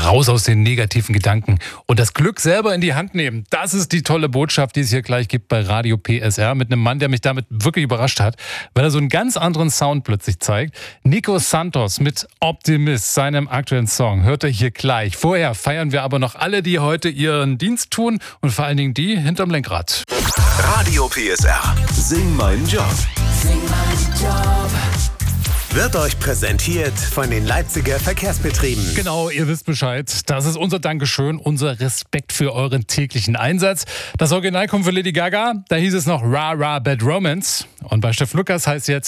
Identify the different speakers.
Speaker 1: raus aus den negativen Gedanken und das Glück selber in die Hand nehmen. Das ist die tolle Botschaft, die es hier gleich gibt bei Radio PSR mit einem Mann, der mich damit wirklich überrascht hat, weil er so einen ganz anderen Sound plötzlich zeigt. Nico Santos mit Optimist, seinem aktuellen Song, hört ihr hier gleich. Vorher feiern wir aber noch alle, die heute ihren Dienst tun und vor allen Dingen die hinterm Lenkrad.
Speaker 2: Radio PSR. Sing meinen Job.
Speaker 3: Sing meinen Job.
Speaker 2: Wird euch präsentiert von den Leipziger Verkehrsbetrieben.
Speaker 1: Genau, ihr wisst Bescheid. Das ist unser Dankeschön, unser Respekt für euren täglichen Einsatz. Das Original kommt von Lady Gaga. Da hieß es noch Ra Ra Bad Romance. Und bei Steff Lukas heißt jetzt